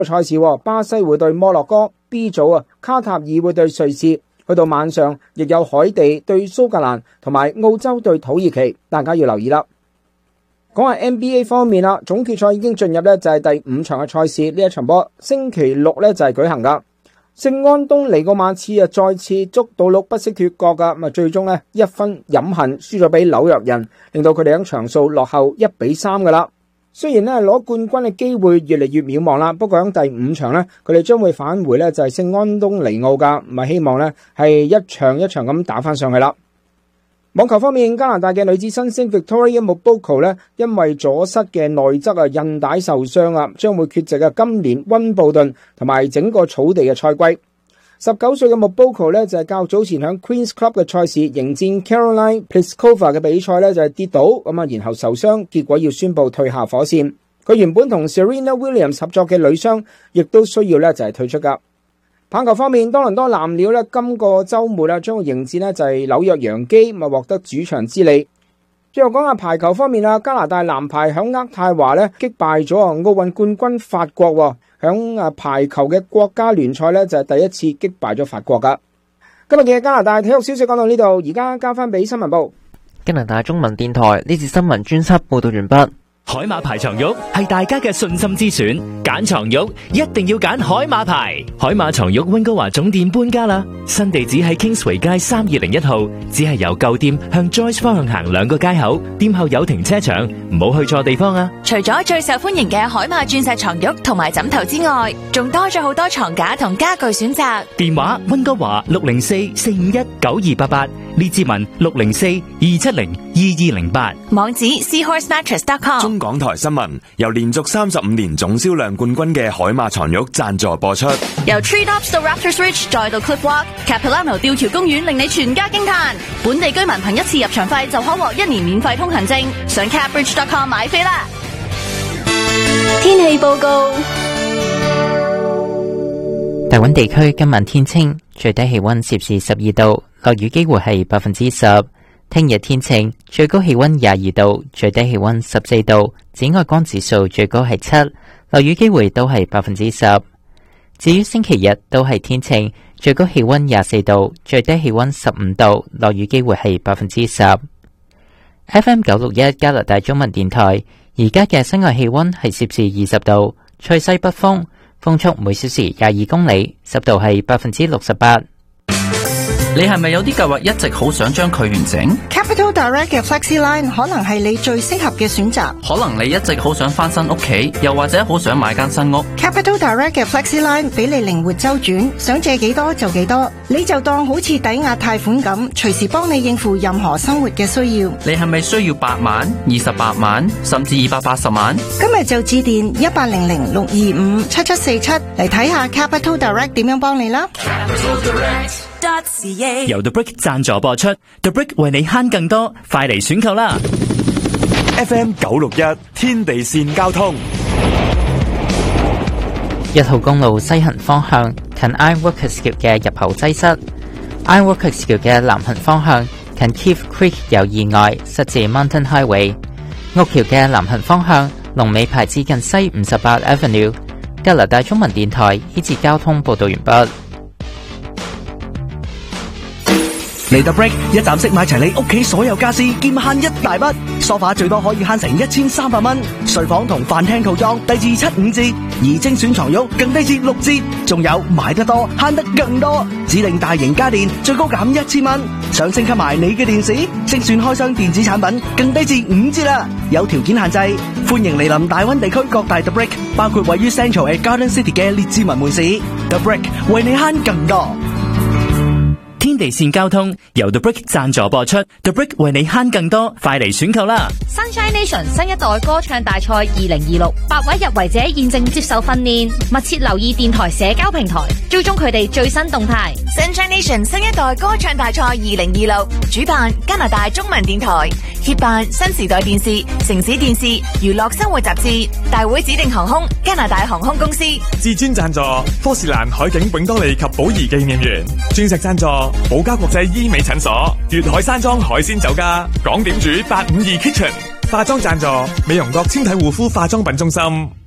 賽事，巴西會對摩洛哥 ，B 組啊，卡塔爾會對瑞士。去到晚上，亦有海地對蘇格蘭同埋澳洲對土耳其，大家要留意啦。講下 NBA 方面啦，總決賽已經進入就係第5場嘅賽事，呢一場波星期六就係舉行噶。聖安東尼個馬刺再次捉到鹿不識脫角噶，最終1分飲恨輸咗俾紐約人，令到佢哋喺場數落後1-3噶啦。雖然攞冠軍嘅機會越嚟越渺茫啦，不過喺第5場佢哋將會返回就係聖安東尼奧噶，希望係一場一場咁打翻上去啦。網球方面，加拿大嘅女子新星 Victoria Mboko 因為左膝嘅內側韌帶受傷啊，將會缺席今年溫布頓同埋整個草地嘅賽季。19歲嘅 Mboko 就係較早前喺 Queen's Club 嘅賽事迎戰 Caroline Pliskova 嘅比賽就係跌倒然後受傷，結果要宣布退下火線。佢原本同 Serena Williams 合作嘅女雙亦都需要就係退出噶。棒球方面，多倫多藍鳥今個週末將會迎戰就係紐約洋基，獲得主場之利。最後講下排球方面加拿大男排響渥太華擊敗咗奧運冠軍法國，響排球嘅國家聯賽就係第一次擊敗咗法國噶。今日嘅加拿大體育消息講到呢度，而家交翻俾新聞部。 加拿大中文電台呢次新聞專輯報道完畢。 海馬牌床褥係大家嘅信心之選，揀床褥一定要揀海馬牌。海馬床褥溫哥華總店搬家啦，新地址喺 Kingsway 街3201號，只係由舊店向 Joyce 方向行2個街口，店後有停車場，唔好去錯地方啊！ 除咗最受歡迎嘅海馬鑽石床褥同埋枕頭之外，仲多咗好多床架同家具選擇。 電話溫哥華604-451-9288，列治文604-270-2208， 網址 seahorsemattress.com。 中港台新聞由連續35年總銷量冠軍嘅海馬床褥贊助播出。 由 Treetops 到 Raptors Ridge 再到 Cliff Walk、Capilano 吊橋公園，令你全家驚嘆。本地居民憑一次入場費就可獲1年免費通行證，上 capbridge.com 買飛啦。天氣報告： 大溫地區今晚天晴，最低氣溫攝氏12度，落雨機會係10%。聽日天晴，最高氣溫22度，最低氣溫14度，紫外光指數最高係7，落雨機會都係10%。至於星期日都係天晴，最高氣溫24度，最低氣溫15度，落雨機會係10%。FM 961加拿大中文電台，而家嘅室外氣溫係攝氏20度，吹西北風，風速每小時22公里，濕度係68%。 你係咪有啲計劃一直好想將佢完成？ Capital Direct 嘅 FlexiLine 可能係你最適合嘅選擇。 可能你一直好想翻新屋企，又或者好想買間新屋。 Capital Direct 嘅 FlexiLine 俾你靈活周轉，想借幾多就幾多，你就當好似抵押貸款咁，隨時幫你應付任何生活嘅需要。 你係咪需要8萬、28萬，甚至280萬？ 今日就致電1800-625-7747嚟睇下 Capital Direct 點樣幫你啦。 由 The Brick 贊助播出 ，The Brick 為你慳更多，快嚟選購啦 ！FM 961天地線交通 ，1號公路西行方向近 Ironworkers 橋嘅入口擠塞 ，Ironworkers 橋嘅南行方向近 Keith Creek 有意外，塞至 Mountain Highway。屋橋嘅南行方向龍尾排至近西58 Avenue。加拿大中文電台呢節交通報道完畢。 嚟到 Break 一站式買齊你屋企所有家私，兼慳一大筆。梳化最多可以慳成1300蚊，睡房同飯廳套裝低至75折，而精選床褥更低至6折。仲有買得多慳得更多，指定大型家電最高減1000蚊。想升級埋你嘅電視，精選開箱電子產品更低至5折啦。有條件限制，歡迎嚟臨大溫地區各大 The Break， 包括位於 Central at Garden City 嘅列治文門市。The Break 為你慳更多。 天地線交通由 The Brick 贊助播出 ，The Brick 為你慳更多，快嚟選購啦 ！Sunshine Nation 新一代歌唱大賽2026，8位入圍者現正接受訓練，密切留意電台社交平台，追蹤佢哋最新動態。Sunshine Nation 新一代歌唱大賽2026，主辦加拿大中文電台，協辦新時代電視、城市電視、娛樂生活雜誌，大會指定航空加拿大航空公司， 至尊贊助科士蘭海景永多利及寶儀紀念園，鑽石贊助寶嘉國際醫美診所、粵海山莊海鮮酒家、港點主852 Kitchen， 化妝贊助美容國纖體護膚化妝品中心。